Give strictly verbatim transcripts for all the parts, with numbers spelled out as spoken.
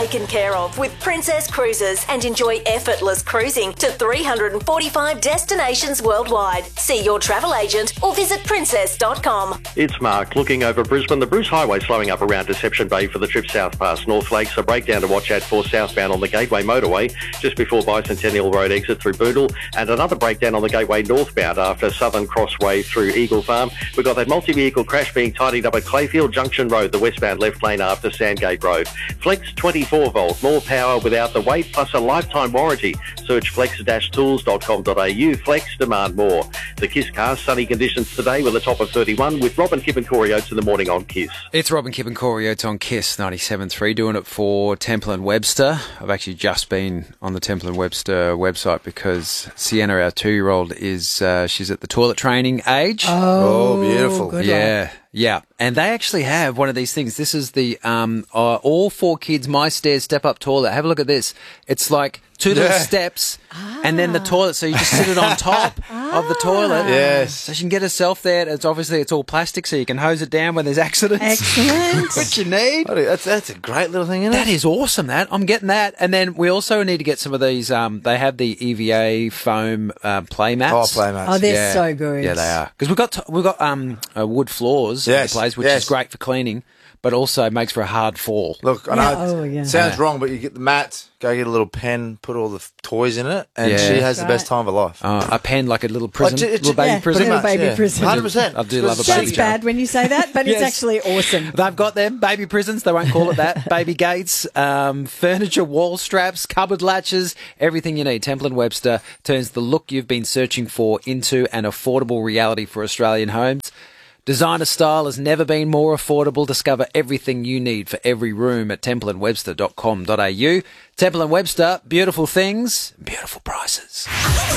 taken care of with Princess Cruises and enjoy effortless cruising to three hundred forty-five destinations worldwide. See your travel agent or visit princess dot com. It's Mark looking over Brisbane. The Bruce Highway slowing up around Deception Bay for the trip south past North Lakes. A breakdown to watch out for southbound on the Gateway Motorway just before Bicentennial Road exit through Boondall, and another breakdown on the Gateway northbound after Southern Crossway through Eagle Farm. We've got that multi-vehicle crash being tidied up at Clayfield Junction Road, the westbound left lane after Sandgate Road. Flex twenty-four volt, more power without the weight, plus a lifetime warranty. Search flex dash tools dot com dot a u. Flex, demand more. The Kiss Cars, sunny conditions today with a top of thirty-one, with Robin, Kip and Corey Oates in the morning on Kiss. It's Robin, Kip and Corey Oates on Kiss ninety-seven point three, doing it for Temple and Webster. I've actually just been on the Temple and Webster website because Sienna, our two-year-old, is uh, she's at the toilet training age. Oh, beautiful. Good Yeah, luck. yeah. And they actually have one of these things. This is the um, uh, All Four Kids My Stairs Step Up Toilet. Have a look at this. It's like two little Yeah. steps and then the toilet. So you just sit it on top of the toilet. Yes. So she can get herself there. It's obviously it's all plastic, so you can hose it down when there's accidents. Excellent. Which you need. That's, that's a great little thing, isn't it? That is awesome, that. I'm getting that. And then we also need to get some of these, um, they have the E V A foam uh, play mats. Oh, play mats. Oh, they're Yeah. so good. Yeah, they are. Because we've got, t- we've got um, uh, wood floors Yes, in the place, which yes. is great for cleaning, but also makes for a hard fall. Look, I Yeah, know oh, yeah. it sounds Yeah. wrong, but you get the mat, go get a little pen, put all the f- toys in it, and Yeah. she has That's the best right. time of her life. Uh, a pen, like a little prison, Oh, j- j- little baby yeah, prison. little baby prison. one hundred percent. I do love a baby Sounds jail. bad when you say that, but it's Yes. actually awesome. They've got them, baby prisons, they won't call it that, baby gates, um, furniture, wall straps, cupboard latches, everything you need. Temple and Webster turns the look you've been searching for into an affordable reality for Australian homes. Designer style has never been more affordable. Discover everything you need for every room at temple and webster dot com dot a u. Temple and Webster, beautiful things, beautiful prices.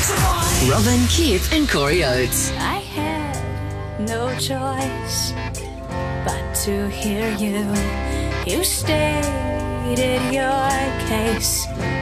Robin, Kip and Corey Oates. I had no choice but to hear you. You stated your case.